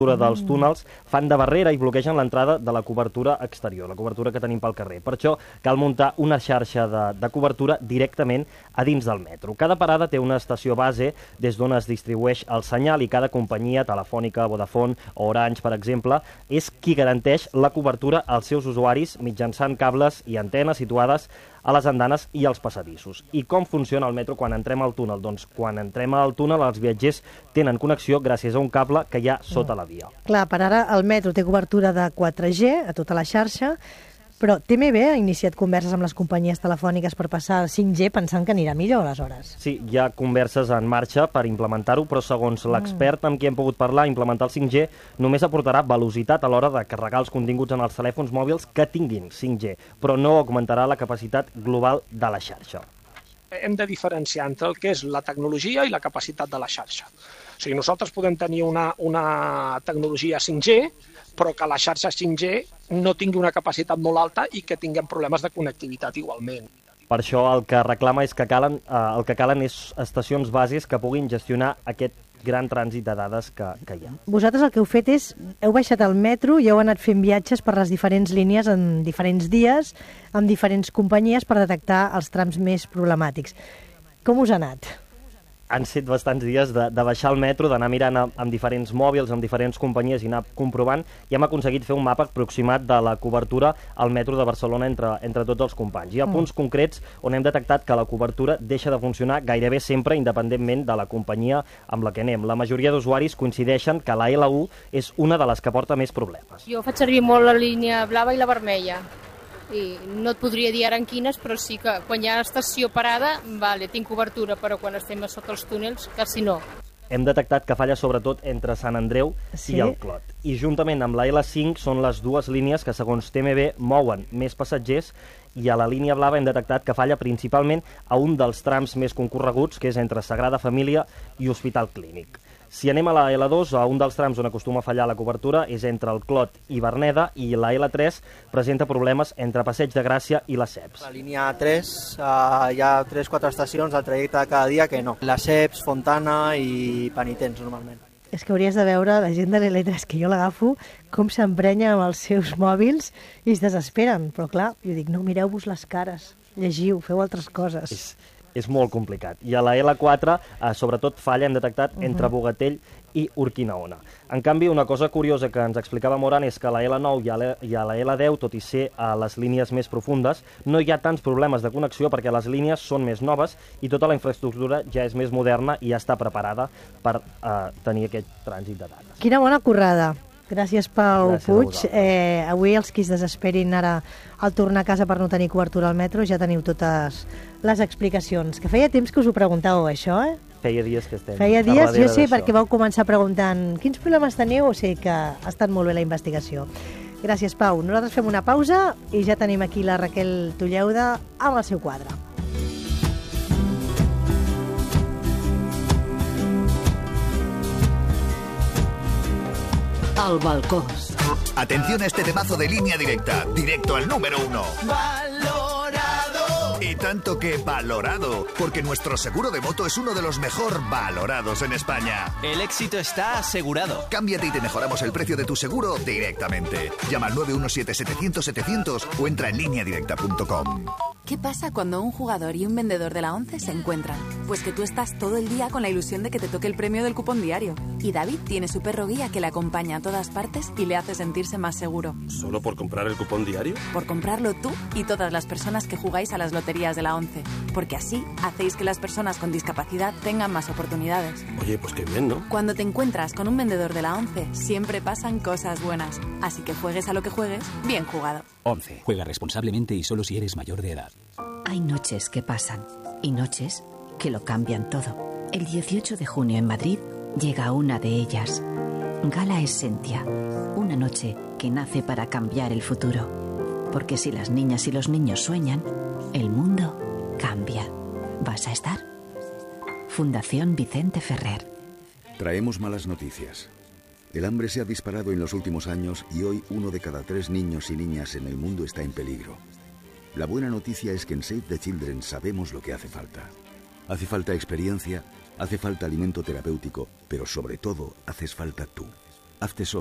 dels túnels fan de barrera i bloquegen l'entrada de la cobertura exterior, la cobertura que tenim pel carrer. Per això cal muntar una xarxa de cobertura directament a dins del metro. Cada parada té una estació base des d'on es distribueix el senyal i cada companyia, Telefònica, Vodafone o Orange, per exemple, és qui garanteix la cobertura als seus usuaris mitjançant cables i antenes situades a les andanes i als passadissos. I com funciona el metro quan entrem al túnel? Doncs quan entrem al túnel els viatgers tenen connexió gràcies a un cable que hi ha sota la via. Clar, per ara el metro té cobertura de 4G a tota la xarxa, però TMB ha iniciat converses amb les companyies telefòniques per passar al 5G pensant que anirà millor, aleshores. Sí, hi ha converses en marxa per implementar-ho, però segons l'expert amb qui hem pogut parlar, implementar el 5G només aportarà velocitat a l'hora de carregar els continguts en els telèfons mòbils que tinguin 5G, però no augmentarà la capacitat global de la xarxa. Hem de diferenciar entre el que és la tecnologia i la capacitat de la xarxa. O sigui, nosaltres podem tenir una tecnologia 5G, però que la xarxa 5G no tingui una capacitat molt alta i que tinguem problemes de connectivitat igualment. Per això el que reclama és que el que calen és estacions bases que puguin gestionar aquest gran trànsit de dades que hi ha. Vosaltres el que heu fet és, heu baixat al metro i heu anat fent viatges per les diferents línies en diferents dies, amb diferents companyies per detectar els trams més problemàtics. Com us ha anat? Han set bastants dies de baixar al metro, d'anar mirant amb diferents mòbils, amb diferents companyies i anar comprovant, i hem aconseguit fer un mapa aproximat de la cobertura al metro de Barcelona entre tots els companys. Hi ha punts concrets on hem detectat que la cobertura deixa de funcionar gairebé sempre, independentment de la companyia amb la que anem. La majoria d'usuaris coincideixen que la L1 és una de les que porta més problemes. Jo faig servir molt la línia blava i la vermella. I no et podria dir ara en quines, però sí que quan hi ha estació parada, vale, tinc cobertura, però quan estem a sota els túnels, quasi no. Hem detectat que falla sobretot entre Sant Andreu i el Clot. I juntament amb la L5 són les dues línies que, segons TMB, mouen més passatgers, i a la línia blava hem detectat que falla principalment a un dels trams més concorreguts, que és entre Sagrada Família i Hospital Clínic. Si anem a la L2, a un dels trams on acostuma a fallar la cobertura és entre el Clot i Verneda, i la L3 presenta problemes entre Passeig de Gràcia i la Ceps. La línia 3 hi ha 3-4 estacions al trajecte de cada dia que no. La Ceps, Fontana i Penitents, normalment. És que hauries de veure la gent de l'L3, que jo l'agafo, com s'emprenya amb els seus mòbils i es desesperen. Però clar, jo dic, no, mireu-vos les cares, llegiu, feu altres coses. És molt complicat. I a la L4, sobretot, falla, hem detectat, entre Bogatell i Urquinaona. En canvi, una cosa curiosa que ens explicava Moran és que a la L9 i a la L10, tot i ser a les línies més profundes, no hi ha tants problemes de connexió perquè les línies són més noves i tota la infraestructura ja és més moderna i ja està preparada per tenir aquest trànsit de dades. Quina bona currada! Gràcies, Pau Puig. Avui els qui es desesperin ara al tornar a casa per no tenir cobertura al metro ja teniu totes les explicacions. Que feia temps que us ho preguntàveu, això, eh? Feia dies que estem Feia dies, jo sé, d'això. perquè vau començar preguntant quins problemes teniu, o sigui que ha estat molt bé la investigació. Gràcies, Pau. Nosaltres fem una pausa i ja tenim aquí la Raquel Tulleuda amb el seu quadre. Al balcó. Atención a este temazo de Línea Directa, directo al número 1. ¡Valorado! Y tanto que valorado, porque nuestro seguro de moto es uno de los mejor valorados en España. El éxito está asegurado. Cámbiate y te mejoramos el precio de tu seguro directamente. Llama al 917-700-700 o entra en lineadirecta.com. ¿Qué pasa cuando un jugador y un vendedor de la ONCE se encuentran? Pues que tú estás todo el día con la ilusión de que te toque el premio del cupón diario. Y David tiene su perro guía que le acompaña a todas partes y le hace sentirse más seguro. ¿Solo por comprar el cupón diario? Por comprarlo tú y todas las personas que jugáis a las loterías de la ONCE. Porque así hacéis que las personas con discapacidad tengan más oportunidades. Oye, pues qué bien, ¿no? Cuando te encuentras con un vendedor de la ONCE, siempre pasan cosas buenas. Así que juegues a lo que juegues, bien jugado. ONCE. Juega responsablemente y solo si eres mayor de edad. Hay noches que pasan y noches que lo cambian todo. El 18 de junio en Madrid llega una de ellas. Gala Essentia. Una noche que nace para cambiar el futuro. Porque si las niñas y los niños sueñan, el mundo cambia. ¿Vas a estar? Fundación Vicente Ferrer. Traemos malas noticias. El hambre se ha disparado en los últimos años y hoy 1 de cada 3 niños y niñas en el mundo está en peligro. La buena noticia es que en Save the Children sabemos lo que hace falta. Hace falta experiencia, hace falta alimento terapéutico, pero sobre todo haces falta tú. Hazte socio.